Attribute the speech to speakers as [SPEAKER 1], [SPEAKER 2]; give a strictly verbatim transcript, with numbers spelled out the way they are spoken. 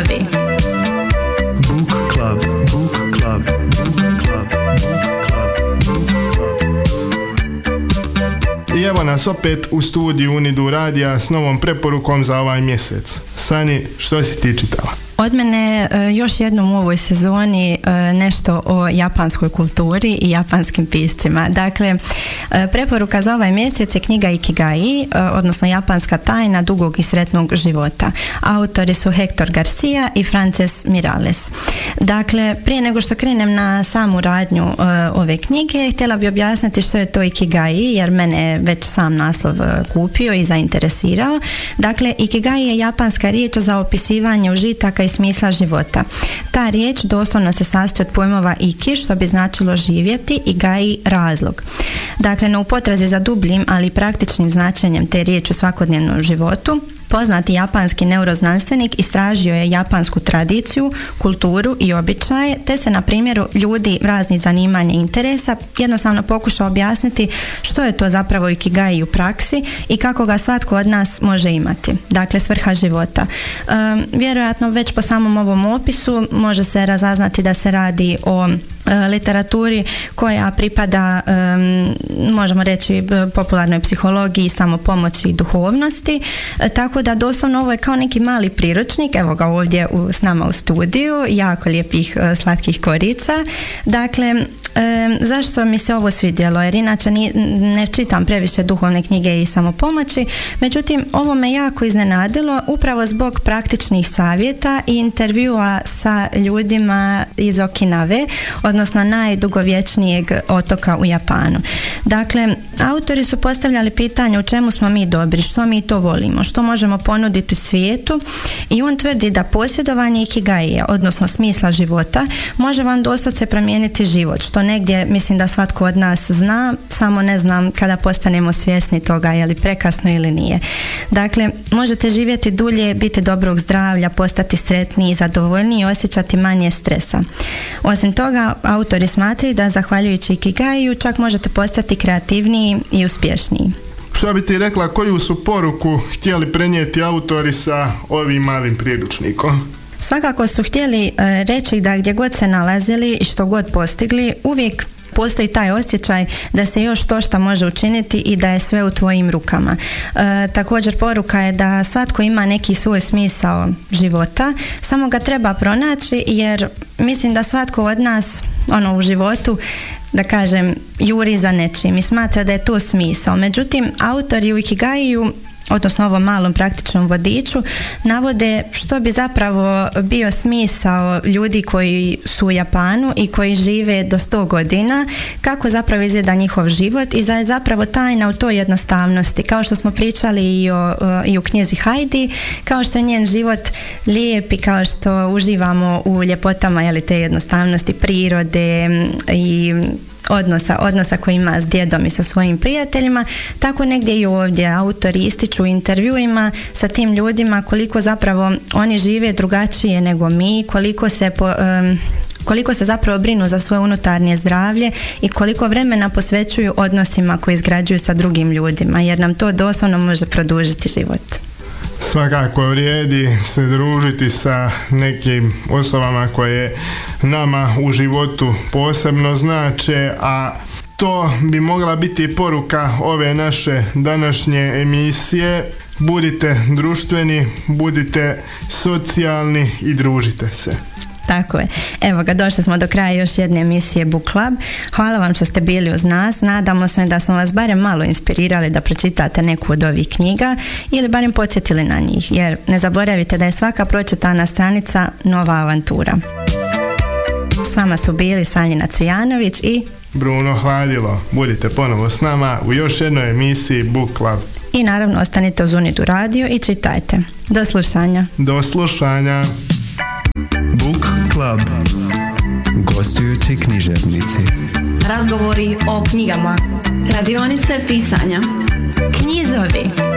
[SPEAKER 1] Knizovi.
[SPEAKER 2] Book Club, Book Club, Book Club, Book Club, Book Club.
[SPEAKER 3] I evo nas opet u studiju Unidu radija s novom preporukom za ovaj mjesec. Sani, što si ti čitala?
[SPEAKER 1] Od mene još jednom u ovoj sezoni nešto o japanskoj kulturi i japanskim piscima. Dakle, preporuka za ovaj mjesec je knjiga Ikigai, odnosno Japanska tajna dugog i sretnog života. Autori su Hector Garcia i Frances Miralles. Dakle, prije nego što krenem na samu radnju ove knjige, htjela bi objasniti što je to Ikigai, jer mene je već sam naslov kupio i zainteresirao. Dakle, Ikigai je japanska riječ za opisivanje užitaka i smisla života. Ta riječ doslovno se sastoji od pojmova iki, što bi značilo živjeti, i gai, razlog. Dakle, na upotrazi za dubljim, ali i praktičnim značenjem te riječi u svakodnevnom životu, poznati japanski neuroznanstvenik istražio je japansku tradiciju, kulturu i običaje, te se na primjeru ljudi raznih zanimanja i interesa jednostavno pokušao objasniti što je to zapravo Ikigai u praksi i kako ga svatko od nas može imati. Dakle, svrha života. E, vjerojatno već po samom ovom opisu može se razaznati da se radi o literaturi koja pripada, um, možemo reći, popularnoj psihologiji, samopomoći i duhovnosti, e, tako da doslovno ovo je kao neki mali priručnik, evo ga ovdje u, s nama u studiju, jako lijepih uh, slatkih korica. Dakle, E, zašto mi se ovo svidjelo? Jer inače ni, ne čitam previše duhovne knjige i samopomoći, međutim ovo me jako iznenadilo upravo zbog praktičnih savjeta i intervjua sa ljudima iz Okinave, odnosno najdugovječnijeg otoka u Japanu. Dakle, autori su postavljali pitanje u čemu smo mi dobri, što mi to volimo, što možemo ponuditi svijetu, i on tvrdi da posjedovanje Ikigaija, odnosno smisla života, može vam doslovce promijeniti život, što negdje mislim da svatko od nas zna, samo ne znam kada postanemo svjesni toga, je li prekasno ili nije. Dakle, možete živjeti dulje, biti dobrog zdravlja, postati sretniji, zadovoljniji i osjećati manje stresa. Osim toga, autori smatraju da zahvaljujući Ikigaiju čak možete postati kreativniji i uspješniji.
[SPEAKER 3] Što bi ti rekla, koju su poruku htjeli prenijeti autori sa ovim malim priručnikom?
[SPEAKER 1] Svakako su htjeli e, reći da gdje god se nalazili i što god postigli, uvijek postoji taj osjećaj da se još to što može učiniti i da je sve u tvojim rukama. E, također poruka je da svatko ima neki svoj smisao života, samo ga treba pronaći, jer mislim da svatko od nas ono u životu, da kažem, juri za nečim i smatra da je to smisao. Međutim, autori u Ikigaiju, odnosno ovom malom praktičnom vodiču, navode što bi zapravo bio smisao ljudi koji su u Japanu i koji žive do sto godina, kako zapravo izgleda njihov život i da je zapravo tajna u toj jednostavnosti, kao što smo pričali i, o, i u knjizi Heidi, kao što je njen život lijep i kao što uživamo u ljepotama, jeli, te jednostavnosti prirode i odnosa, odnosa koji ima s djedom i sa svojim prijateljima, tako negdje i ovdje autori ističu u intervjuima sa tim ljudima koliko zapravo oni žive drugačije nego mi, koliko se po, um, koliko se zapravo brinu za svoje unutarnje zdravlje i koliko vremena posvećuju odnosima koji izgrađuju sa drugim ljudima, jer nam to doslovno može produžiti život.
[SPEAKER 3] Svakako vrijedi se družiti sa nekim osobama koje nama u životu posebno znače, a to bi mogla biti poruka ove naše današnje emisije. Budite društveni, budite socijalni i družite se.
[SPEAKER 1] Tako je. Evo ga, došli smo do kraja još jedne emisije Book Club. Hvala vam što ste bili uz nas. Nadamo se da smo vas barem malo inspirirali da pročitate neku od ovih knjiga ili barem podsjetili na njih, jer ne zaboravite da je svaka pročitana stranica nova avantura. S vama su bili Sanjina Cvijanović i
[SPEAKER 3] Bruno Hladilo. Budite ponovo s nama u još jednoj emisiji Book Club.
[SPEAKER 1] I naravno ostanite uz Unidu radio i čitajte. Do slušanja.
[SPEAKER 3] Do slušanja.
[SPEAKER 2] Book Club. Gostujući književnici.
[SPEAKER 4] Razgovori o knjigama.
[SPEAKER 5] Radionice pisanja.
[SPEAKER 1] Knizovi.